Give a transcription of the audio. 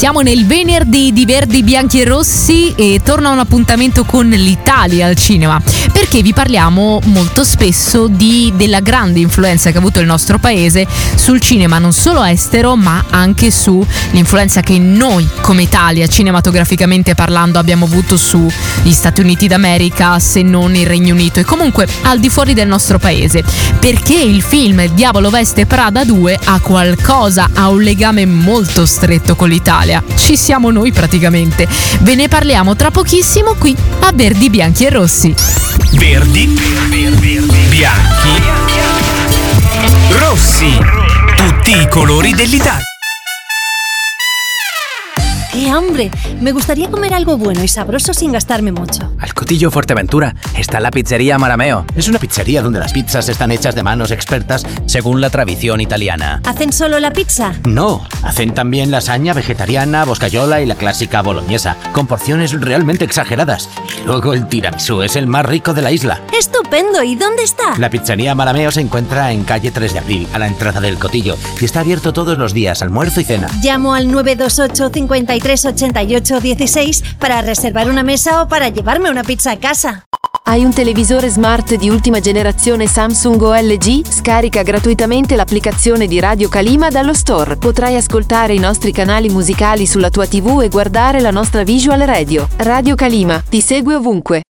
Siamo nel venerdì di Verdi, Bianchi e Rossi e torna un appuntamento con l'Italia al cinema, perché vi parliamo molto spesso della grande influenza che ha avuto il nostro paese sul cinema, non solo estero ma anche sull'influenza che noi come Italia cinematograficamente parlando abbiamo avuto sugli Stati Uniti d'America, se non il Regno Unito, e comunque al di fuori del nostro paese, perché il film Diavolo veste Prada 2 ha un legame molto stretto con l'Italia. Ci siamo noi praticamente. Ve ne parliamo tra pochissimo qui a Verdi, Bianchi e Rossi. Verdi, bianchi, rossi. Tutti i colori dell'Italia. ¡Qué hambre! Me gustaría comer algo bueno y sabroso sin gastarme mucho. Al Cotillo Fuerteventura está la pizzería Marameo. Es una pizzería donde las pizzas están hechas de manos expertas según la tradición italiana. ¿Hacen solo la pizza? No, hacen también lasaña vegetariana, boscayola y la clásica boloñesa, con porciones realmente exageradas. Y luego el tiramisú es el más rico de la isla. ¡Estupendo! ¿Y dónde está? La pizzería Marameo se encuentra en calle 3 de Abril, a la entrada del Cotillo, y está abierto todos los días, almuerzo y cena. Llamo al 928 53 88 16 para reservar una mesa o para llevarme una pizza a casa. Hai un televisore smart di ultima generazione Samsung o LG? Scarica gratuitamente l'applicazione di Radio Kalima dallo store. Potrai ascoltare i nostri canali musicali sulla tua TV e guardare la nostra visual radio. Radio Kalima ti segue ovunque.